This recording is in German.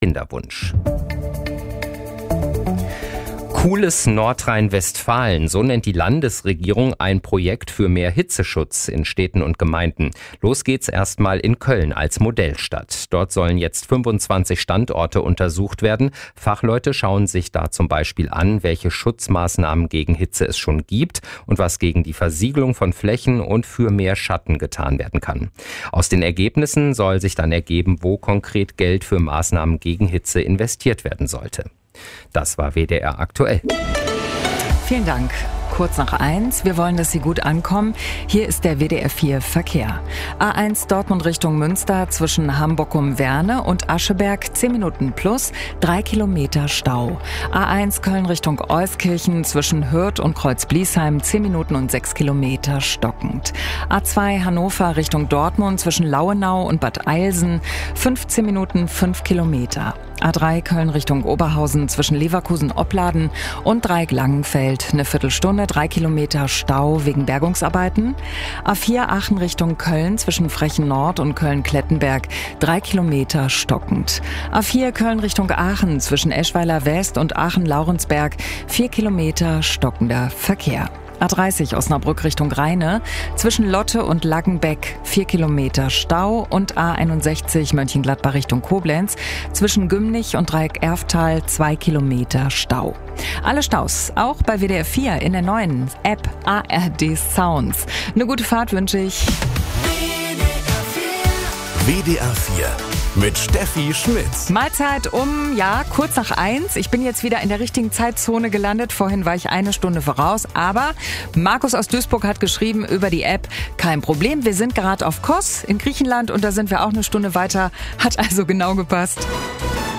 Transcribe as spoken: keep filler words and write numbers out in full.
Kinderwunsch. Cooles Nordrhein-Westfalen, so nennt die Landesregierung ein Projekt für mehr Hitzeschutz in Städten und Gemeinden. Los geht's erstmal in Köln als Modellstadt. Dort sollen jetzt fünfundzwanzig Standorte untersucht werden. Fachleute schauen sich da zum Beispiel an, welche Schutzmaßnahmen gegen Hitze es schon gibt und was gegen die Versiegelung von Flächen und für mehr Schatten getan werden kann. Aus den Ergebnissen soll sich dann ergeben, wo konkret Geld für Maßnahmen gegen Hitze investiert werden sollte. Das war W D R aktuell. Vielen Dank. Kurz nach eins. Wir wollen, dass Sie gut ankommen. Hier ist der W D R vier Verkehr. A eins Dortmund Richtung Münster zwischen Hamburg um Werne und Ascheberg zehn Minuten plus, drei Kilometer Stau. A eins Köln Richtung Euskirchen zwischen Hürth und Kreuzbliesheim zehn Minuten und sechs Kilometer stockend. A zwei Hannover Richtung Dortmund zwischen Lauenau und Bad Eilsen fünfzehn Minuten, fünf Kilometer. A drei Köln Richtung Oberhausen zwischen Leverkusen-Opladen und Dreieck-Langenfeld eine Viertelstunde, drei Kilometer Stau wegen Bergungsarbeiten. A vier Aachen Richtung Köln zwischen Frechen Nord und Köln-Klettenberg drei Kilometer stockend. A vier Köln Richtung Aachen zwischen Eschweiler West und Aachen-Laurensberg vier Kilometer stockender Verkehr. A dreißig Osnabrück Richtung Rheine zwischen Lotte und Laggenbeck vier Kilometer Stau und A einundsechzig Mönchengladbach Richtung Koblenz zwischen Gümnich und Dreieck-Erftal zwei Kilometer Stau. Alle Staus auch bei W D R vier in der neuen App A R D Sounds. Eine gute Fahrt wünsche ich. W D R vier mit Steffi Schmitz. Mahlzeit um, ja, kurz nach eins. Ich bin jetzt wieder in der richtigen Zeitzone gelandet. Vorhin war ich eine Stunde voraus. Aber Markus aus Duisburg hat geschrieben über die App, kein Problem, wir sind gerade auf Kos in Griechenland und da sind wir auch eine Stunde weiter. Hat also genau gepasst.